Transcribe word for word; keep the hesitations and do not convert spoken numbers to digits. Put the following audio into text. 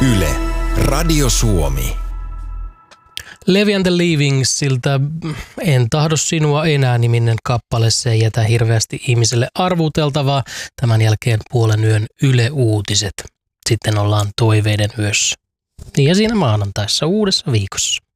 Yle, Radio Suomi. Levi and the Leavingsiltä En tahdo sinua enää -niminen kappale. Se ei jätä hirveästi ihmiselle arvuteltavaa. Tämän jälkeen puolen yön Yle Uutiset. Sitten ollaan toiveiden yössä. Niin ja siinä maanantaissa uudessa viikossa.